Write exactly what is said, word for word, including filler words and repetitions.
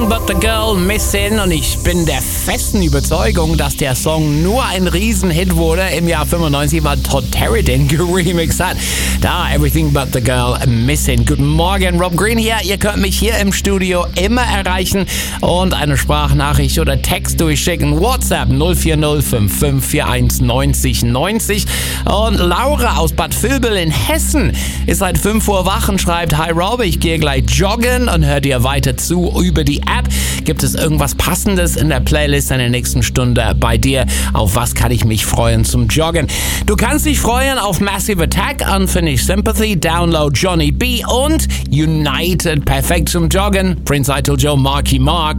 Everything But The Girl Missing, und ich bin der festen Überzeugung, dass der Song nur ein Riesenhit wurde im Jahr fünfundneunzig, weil Todd Terry den geremixed hat. Da, Everything But The Girl Missing. Guten Morgen, Rob Green hier. Ihr könnt mich hier im Studio immer erreichen und eine Sprachnachricht oder Text durchschicken. WhatsApp null vier null fünf fünf vier eins neun null neun null. Und Laura aus Bad Vilbel in Hessen ist seit fünf Uhr wach und schreibt: Hi Rob, ich gehe gleich joggen und hör dir weiter zu über die App. Gibt es irgendwas Passendes in der Playlist in der nächsten Stunde bei dir? Auf was kann ich mich freuen zum Joggen? Du kannst dich freuen auf Massive Attack, Unfinished Sympathy, Download Johnny B und United. Perfekt zum Joggen. Prince Idol Joe, Marky Mark.